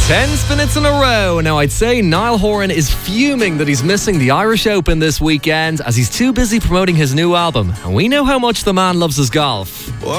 10 spinets in a row. Now, I'd say Niall Horan is fuming that he's missing the Irish Open this weekend as he's too busy promoting his new album. And we know how much the man loves his golf.